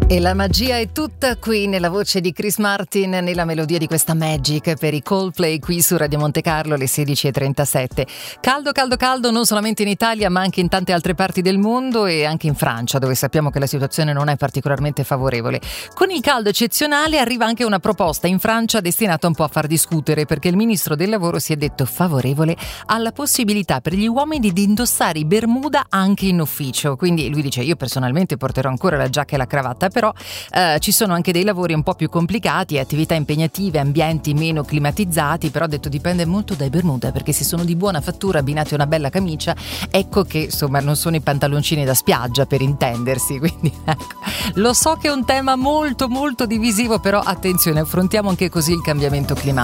E la magia è tutta qui nella voce di Chris Martin, nella melodia di questa Magic per i Coldplay qui su Radio Monte Carlo alle 16:37. Caldo, caldo, caldo non solamente in Italia ma anche in tante altre parti del mondo e anche in Francia, dove sappiamo che la situazione non è particolarmente favorevole. Con il caldo eccezionale arriva anche una proposta in Francia destinata un po' a far discutere, perché il ministro del lavoro si è detto favorevole alla possibilità per gli uomini di indossare i bermuda anche in ufficio. Quindi lui dice: io personalmente porterò ancora la giacca e la cravatta, però ci sono anche dei lavori un po' più complicati, attività impegnative, ambienti meno climatizzati, però ha detto dipende molto dai bermuda, perché se sono di buona fattura abbinati a una bella camicia, ecco che insomma non sono i pantaloncini da spiaggia, per intendersi. Quindi ecco, lo so che è un tema molto molto divisivo, però attenzione, affrontiamo anche così il cambiamento climatico.